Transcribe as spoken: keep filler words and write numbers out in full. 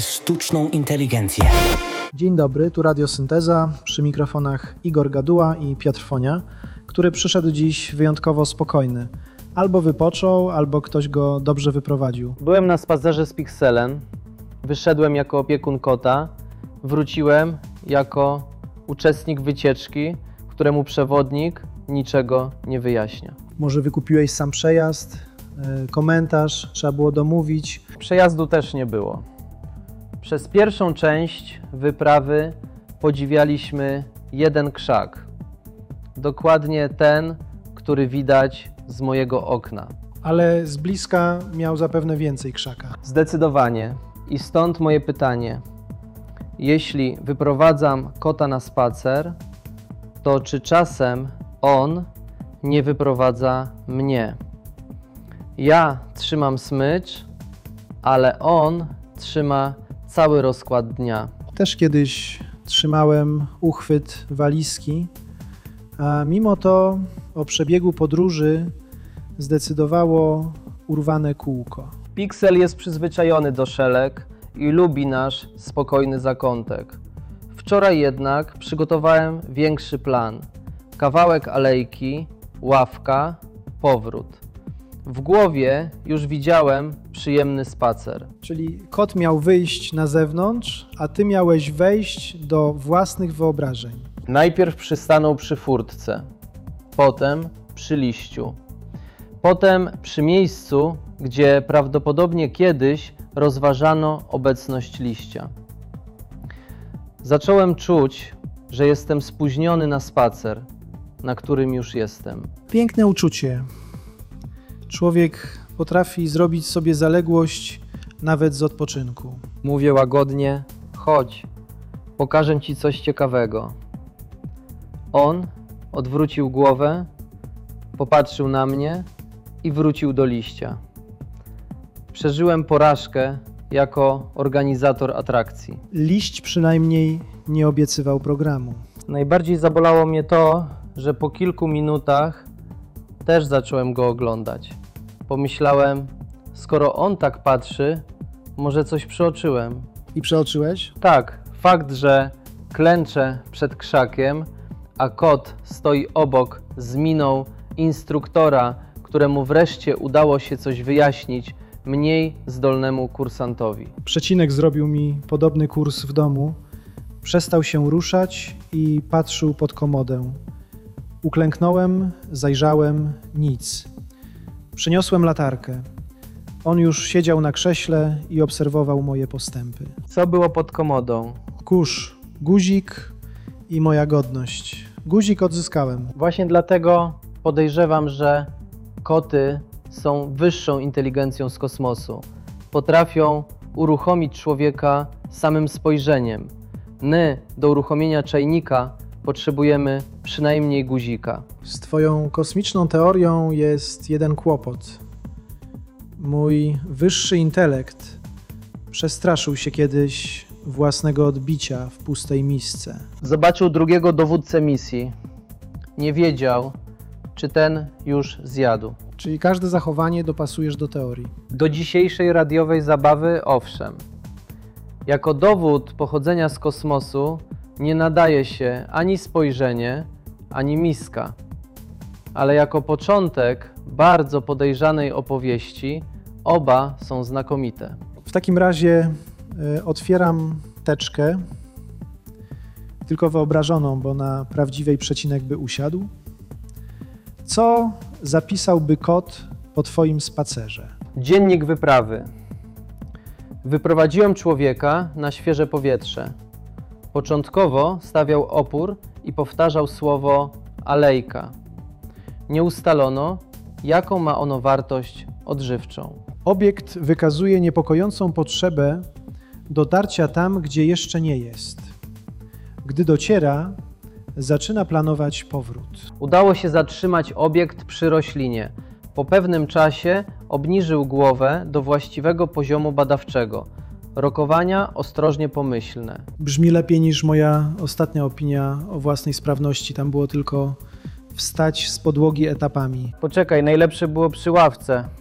sztuczną inteligencję. Dzień dobry, tu Radiosynteza, przy mikrofonach Igor Gaduła i Piotr Fonia, który przyszedł dziś wyjątkowo spokojny. Albo wypoczął, albo ktoś go dobrze wyprowadził. Byłem na spacerze z Pixelem, wyszedłem jako opiekun kota, wróciłem jako uczestnik wycieczki, któremu przewodnik niczego nie wyjaśnia. Może wykupiłeś sam przejazd, yy, komentarz, trzeba było domówić. Przejazdu też nie było. Przez pierwszą część wyprawy podziwialiśmy jeden krzak. Dokładnie ten, który widać z mojego okna. Ale z bliska miał zapewne więcej krzaka. Zdecydowanie. I stąd moje pytanie. Jeśli wyprowadzam kota na spacer, to czy czasem on nie wyprowadza mnie? Ja trzymam smycz, ale on trzyma cały rozkład dnia. Też kiedyś trzymałem uchwyt walizki, a mimo to o przebiegu podróży zdecydowało urwane kółko. Pixel jest przyzwyczajony do szelek i lubi nasz spokojny zakątek. Wczoraj jednak przygotowałem większy plan. Kawałek alejki, ławka, powrót. W głowie już widziałem przyjemny spacer. Czyli kot miał wyjść na zewnątrz, a ty miałeś wejść do własnych wyobrażeń. Najpierw przystanął przy furtce, potem przy liściu, potem przy miejscu, gdzie prawdopodobnie kiedyś rozważano obecność liścia. Zacząłem czuć, że jestem spóźniony na spacer, na którym już jestem. Piękne uczucie. Człowiek potrafi zrobić sobie zaległość nawet z odpoczynku. Mówię łagodnie: chodź, pokażę ci coś ciekawego. On odwrócił głowę, popatrzył na mnie i wrócił do liścia. Przeżyłem porażkę jako organizator atrakcji. Liść przynajmniej nie obiecywał programu. Najbardziej zabolało mnie to, że po kilku minutach też zacząłem go oglądać. Pomyślałem, skoro on tak patrzy, może coś przeoczyłem. I przeoczyłeś? Tak, fakt, że klęczę przed krzakiem, a kot stoi obok z miną instruktora, któremu wreszcie udało się coś wyjaśnić mniej zdolnemu kursantowi. Przecinek zrobił mi podobny kurs w domu. Przestał się ruszać i patrzył pod komodę. Uklęknąłem, zajrzałem, nic. Przyniosłem latarkę. On już siedział na krześle i obserwował moje postępy. Co było pod komodą? Kurz, guzik i moja godność. Guzik odzyskałem. Właśnie dlatego podejrzewam, że koty są wyższą inteligencją z kosmosu. Potrafią uruchomić człowieka samym spojrzeniem. My do uruchomienia czajnika potrzebujemy przynajmniej guzika. Z twoją kosmiczną teorią jest jeden kłopot. Mój wyższy intelekt przestraszył się kiedyś własnego odbicia w pustej misce. Zobaczył drugiego dowódcę misji. Nie wiedział, czy ten już zjadł. Czyli każde zachowanie dopasujesz do teorii. Do dzisiejszej radiowej zabawy owszem. Jako dowód pochodzenia z kosmosu nie nadaje się ani spojrzenie, ani miska. Ale jako początek bardzo podejrzanej opowieści oba są znakomite. W takim razie y, otwieram teczkę, tylko wyobrażoną, bo na prawdziwej przecinek by usiadł. Co zapisałby kot po twoim spacerze? Dziennik wyprawy. Wyprowadziłem człowieka na świeże powietrze. Początkowo stawiał opór i powtarzał słowo alejka. Nie ustalono, jaką ma ono wartość odżywczą. Obiekt wykazuje niepokojącą potrzebę dotarcia tam, gdzie jeszcze nie jest. Gdy dociera, zaczyna planować powrót. Udało się zatrzymać obiekt przy roślinie. Po pewnym czasie obniżył głowę do właściwego poziomu badawczego. Rokowania ostrożnie pomyślne. Brzmi lepiej niż moja ostatnia opinia o własnej sprawności. Tam było tylko wstać z podłogi etapami. Poczekaj, najlepsze było przy ławce.